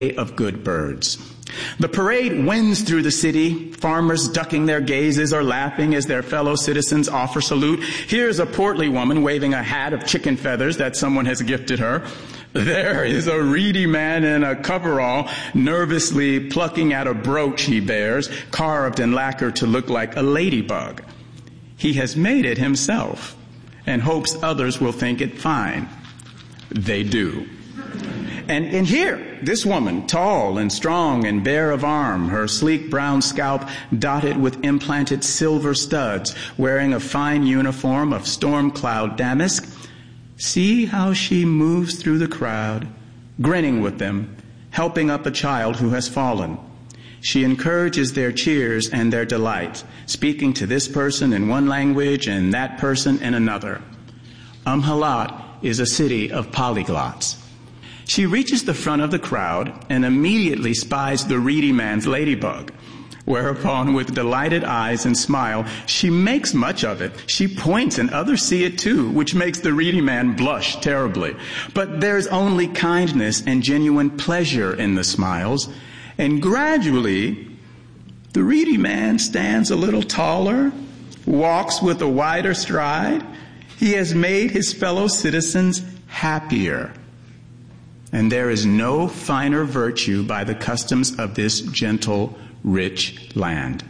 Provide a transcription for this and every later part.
of good birds. The parade winds through the city, farmers ducking their gazes or laughing as their fellow citizens offer salute. Here's a portly woman waving a hat of chicken feathers that someone has gifted her. There is a reedy man in a coverall nervously plucking at a brooch he bears, carved and lacquered to look like a ladybug. He has made it himself and hopes others will think it fine. They do. And in here, this woman, tall and strong and bare of arm, her sleek brown scalp dotted with implanted silver studs, wearing a fine uniform of storm cloud damask. See how she moves through the crowd, grinning with them, helping up a child who has fallen. She encourages their cheers and their delight, speaking to this person in one language and that person in another. Amhalat is a city of polyglots. She reaches the front of the crowd and immediately spies the reedy man's ladybug, whereupon with delighted eyes and smile, she makes much of it. She points and others see it too, which makes the reedy man blush terribly. But there's only kindness and genuine pleasure in the smiles, and gradually the reedy man stands a little taller, walks with a wider stride. He has made his fellow citizens happier. And there is no finer virtue by the customs of this gentle, rich land.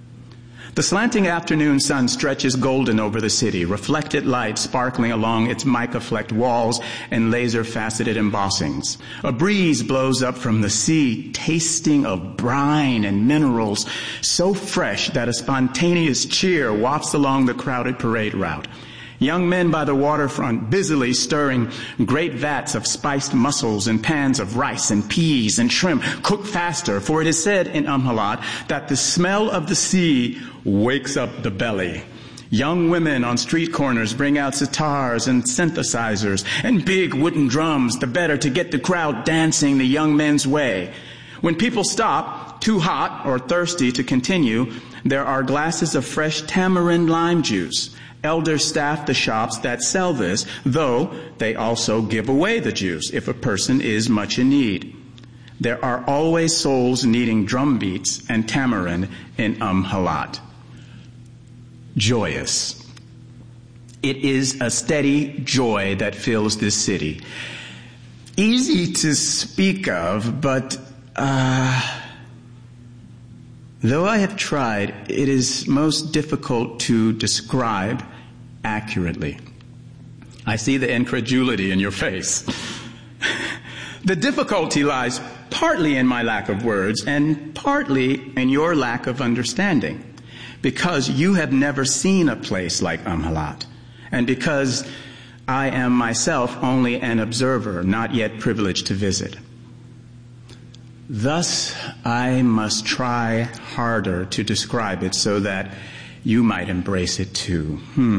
The slanting afternoon sun stretches golden over the city, reflected light sparkling along its mica-flecked walls and laser-faceted embossings. A breeze blows up from the sea, tasting of brine and minerals, so fresh that a spontaneous cheer wafts along the crowded parade route. Young men by the waterfront busily stirring great vats of spiced mussels and pans of rice and peas and shrimp cook faster, for it is said in Amhalat that the smell of the sea wakes up the belly. Young women on street corners bring out sitars and synthesizers and big wooden drums, the better to get the crowd dancing the young men's way. When people stop, too hot or thirsty to continue, there are glasses of fresh tamarind lime juice. Elders staff the shops that sell this, though they also give away the juice if a person is much in need. There are always souls needing drum beats and tamarind in Amhalat. Joyous. It is a steady joy that fills this city. Easy to speak of, but though I have tried, it is most difficult to describe accurately. I see the incredulity in your face. The difficulty lies partly in my lack of words and partly in your lack of understanding, because you have never seen a place like Amhalat, and because I am myself only an observer, not yet privileged to visit. Thus, I must try harder to describe it so that you might embrace it too.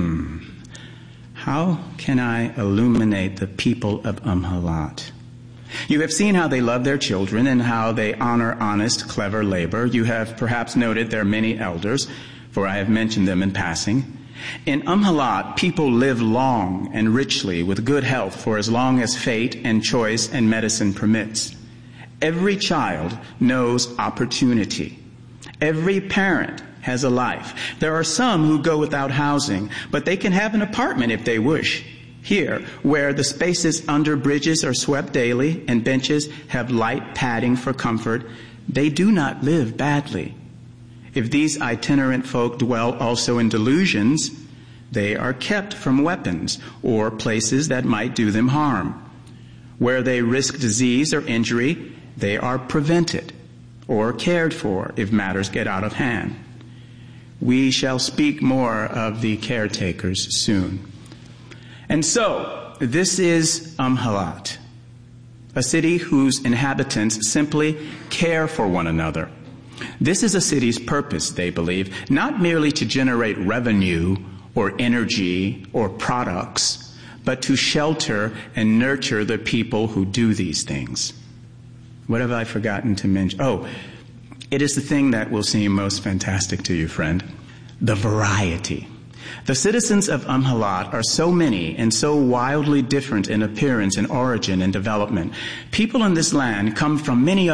How can I illuminate the people of Amhalat? You have seen how they love their children and how they honor honest, clever labor. You have perhaps noted their many elders, for I have mentioned them in passing. In Amhalat, people live long and richly with good health for as long as fate and choice and medicine permits. Every child knows opportunity. Every parent has a life. There are some who go without housing, but they can have an apartment if they wish. Here, where the spaces under bridges are swept daily and benches have light padding for comfort, they do not live badly. If these itinerant folk dwell also in delusions, they are kept from weapons or places that might do them harm. Where they risk disease or injury, they are prevented or cared for if matters get out of hand. We shall speak more of the caretakers soon. And so, this is Amhalat, a city whose inhabitants simply care for one another. This is a city's purpose, they believe, not merely to generate revenue or energy or products, but to shelter and nurture the people who do these things. What have I forgotten to mention? Oh, it is the thing that will seem most fantastic to you, friend. The variety. The citizens of Amhalat are so many and so wildly different in appearance and origin and development. People in this land come from many